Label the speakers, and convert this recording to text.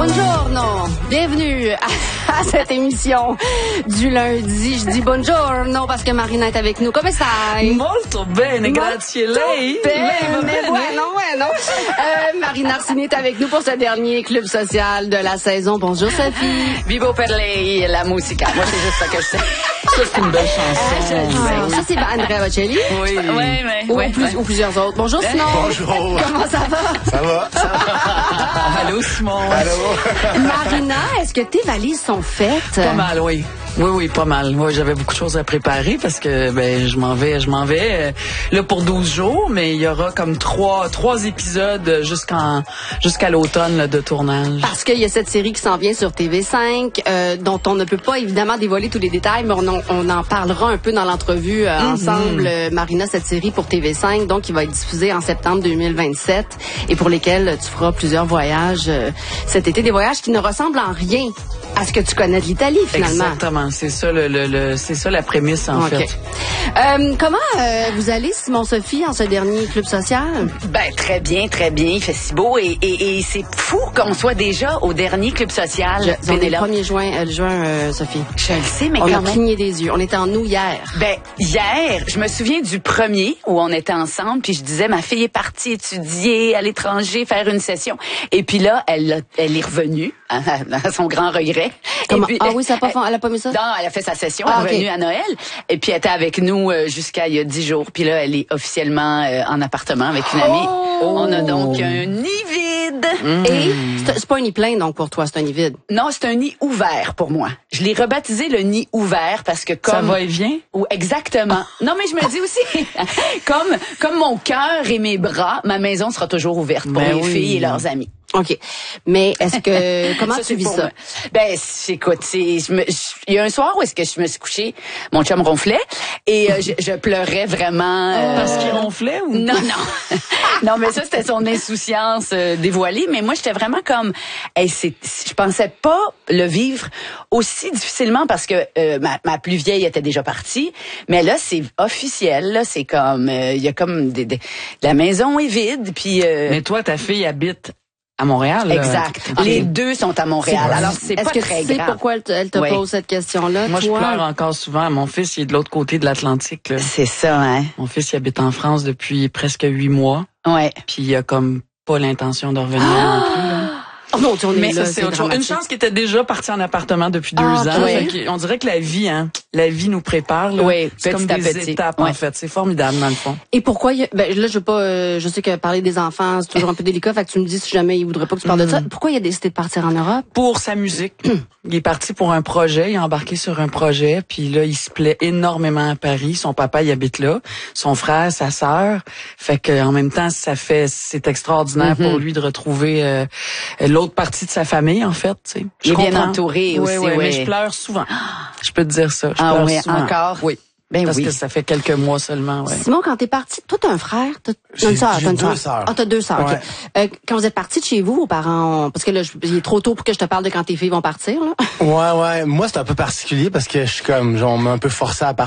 Speaker 1: Buongiorno, bienvenue à cette émission du lundi. Je dis buongiorno parce que Marina est avec nous. Come stai?
Speaker 2: Molto bene, grazie lei.
Speaker 1: Bueno. Marina Orsini est avec nous pour ce dernier club social de la saison. Bonjour Sophie.
Speaker 3: Vivo per lei la musica. Moi, c'est juste ça que je sais.
Speaker 2: Ça, c'est une belle chanson.
Speaker 1: Ça, c'est Andrea Bocelli.
Speaker 2: Oui.
Speaker 1: Ou plusieurs autres. Bonjour Simon.
Speaker 4: Bonjour.
Speaker 1: Comment ça va?
Speaker 4: Ça va?
Speaker 2: Allô, Simon.
Speaker 4: Allô?
Speaker 1: Marina, est-ce que tes valises sont faites?
Speaker 2: Pas mal, oui. Oui, pas mal. Ouais, j'avais beaucoup de choses à préparer parce que je m'en vais là pour 12 jours, mais il y aura comme trois épisodes jusqu'à l'automne là, de tournage.
Speaker 1: Parce qu'il y a cette série qui s'en vient sur TV5, dont on ne peut pas évidemment dévoiler tous les détails, mais on en parlera un peu dans l'entrevue ensemble, Marina, cette série pour TV5, donc qui va être diffusée en septembre 2027 et pour lesquels tu feras plusieurs voyages cet été, des voyages qui ne ressemblent en rien à ce que tu connais de l'Italie finalement.
Speaker 2: Exactement, c'est ça c'est ça la prémisse en fait.
Speaker 1: Comment vous allez, Simon Sophie, en ce dernier club social?
Speaker 3: Ben très bien. Il fait si beau et c'est fou qu'on soit déjà au dernier club social.
Speaker 1: On est le 1er juin, Sophie.
Speaker 3: Je le sais, mais
Speaker 1: on
Speaker 3: quand
Speaker 1: a
Speaker 3: même.
Speaker 1: cligné des yeux. On était en nous hier.
Speaker 3: Ben hier, je me souviens du premier où on était ensemble, puis je disais ma fille est partie étudier à l'étranger, faire une session, et puis là elle est revenue à son grand regret.
Speaker 1: Comment?
Speaker 3: Et puis,
Speaker 1: Ah oui, elle a pas mis ça?
Speaker 3: Non, elle a fait sa session,
Speaker 1: Ah,
Speaker 3: elle est revenue
Speaker 1: ok.
Speaker 3: à Noël, et puis elle était avec nous jusqu'à il y a 10 jours, puis là elle est officiellement en appartement avec une amie. On a donc un nid vide.
Speaker 1: Et c'est pas un nid plein, donc, pour toi, c'est un nid vide.
Speaker 3: Non, c'est un nid ouvert pour moi. Je l'ai rebaptisé le nid ouvert parce que comme...
Speaker 2: Ça va et vient?
Speaker 3: Ou exactement. Non, mais je me dis aussi, comme mon cœur et mes bras, ma maison sera toujours ouverte pour
Speaker 2: Ben
Speaker 3: mes
Speaker 2: oui.
Speaker 3: filles et leurs amis.
Speaker 1: OK. Mais est-ce que... Comment tu vis
Speaker 3: pour
Speaker 1: ça?
Speaker 3: moi. Ben, écoute, il y a un soir où est-ce que je me suis couchée, mon chum ronflait et je pleurais vraiment.
Speaker 2: Parce qu'il ronflait ou?
Speaker 3: Non. Non, mais ça, c'était son insouciance dévoilée. Mais moi, j'étais vraiment comme... je pensais pas le vivre aussi difficilement parce que ma plus vieille était déjà partie. Mais là, c'est officiel. Là, c'est comme... Il y a comme... la maison est vide, puis...
Speaker 2: Mais toi, ta fille habite à Montréal.
Speaker 3: Exact.
Speaker 2: Là.
Speaker 3: Les deux sont à Montréal. Alors, c'est pas
Speaker 1: Est-ce que
Speaker 3: très
Speaker 1: tu sais
Speaker 3: grave.
Speaker 1: pourquoi elle te
Speaker 3: Oui.
Speaker 1: pose cette question-là?
Speaker 2: Moi, je
Speaker 1: toi?
Speaker 2: pleure encore souvent. Mon fils, il est de l'autre côté de l'Atlantique. Là.
Speaker 3: C'est ça, hein?
Speaker 2: Mon fils, il habite en France depuis presque 8 mois.
Speaker 3: Ouais.
Speaker 2: Puis il a comme pas l'intention de revenir non plus. Là.
Speaker 1: Oh mon Dieu, on
Speaker 2: Mais
Speaker 1: est
Speaker 2: ça,
Speaker 1: là,
Speaker 2: c'est autre chose. Une
Speaker 1: dramatique.
Speaker 2: chance qu'il était déjà parti en appartement depuis 2 ans.
Speaker 1: ouais.
Speaker 2: Fait qu'on dirait que la vie nous prépare. Là.
Speaker 3: Oui,
Speaker 2: c'est comme
Speaker 3: petit à
Speaker 2: des
Speaker 3: petit.
Speaker 2: étapes,
Speaker 3: Ouais.
Speaker 2: en fait. C'est formidable, dans le fond.
Speaker 1: Et pourquoi là, je veux pas, je sais que parler des enfants, c'est toujours un peu délicat, fait que tu me dis si jamais il voudrait pas que tu parles de ça. Pourquoi il a décidé de partir en Europe?
Speaker 2: Pour sa musique, il est parti pour un projet. Il est embarqué sur un projet. Puis là, il se plaît énormément à Paris. Son papa, il habite là. Son frère, sa sœur. Fait que en même temps, c'est extraordinaire pour lui de retrouver l'autre partie de sa famille, en fait. Tu sais.
Speaker 3: Il est bien
Speaker 2: comprends.
Speaker 3: entouré aussi,
Speaker 2: Oui,
Speaker 3: ouais.
Speaker 2: mais je pleure souvent. Je peux te dire ça. Je
Speaker 3: Ah
Speaker 2: pleure
Speaker 3: oui,
Speaker 2: souvent.
Speaker 3: encore?
Speaker 2: Oui.
Speaker 3: Ben
Speaker 2: Parce
Speaker 3: oui.
Speaker 2: que ça fait quelques mois seulement, ouais.
Speaker 1: Simon, quand t'es parti, toi t'as un frère, t'as une sœur,
Speaker 4: J'ai
Speaker 1: t'as une
Speaker 4: deux
Speaker 1: sœur.
Speaker 4: sœurs.
Speaker 1: Ah, t'as 2 sœurs, ok. Quand vous êtes partis de chez vous, vos parents parce que là, il est trop tôt pour que je te parle de quand tes filles vont partir, là.
Speaker 4: Ouais. Moi, c'est un peu particulier parce que je suis comme, genre, on m'a un peu forcé à partir.